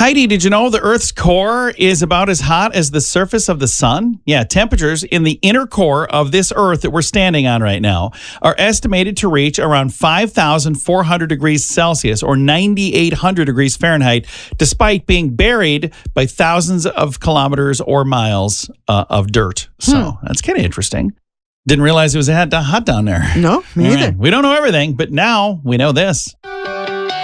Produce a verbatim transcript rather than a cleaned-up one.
Heidi, did you know the Earth's core is about as hot as the surface of the sun? Yeah, temperatures in the inner core of this Earth that we're standing on right now are estimated to reach around five thousand four hundred degrees Celsius or nine thousand eight hundred degrees Fahrenheit, despite being buried by thousands of kilometers or miles uh, of dirt. So hmm. that's kind of interesting. Didn't realize it was hot, hot down there. No, me All either. right. We don't know everything, but now we know this.